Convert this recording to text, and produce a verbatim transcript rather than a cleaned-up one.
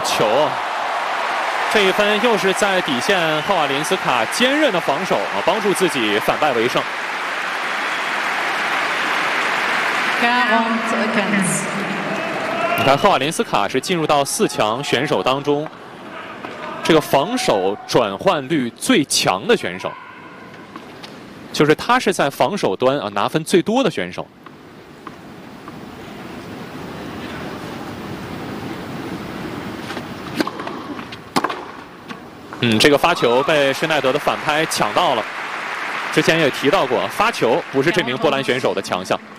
球，这一分又是在底线，赫瓦林斯卡坚韧的防守啊，帮助自己反败为胜。你看，赫瓦林斯卡是进入到四强选手当中，这个防守转换率最强的选手，就是他是在防守端啊拿分最多的选手。 嗯，这个发球被施耐德的反拍抢到了。之前也提到过，发球不是这名波兰选手的强项。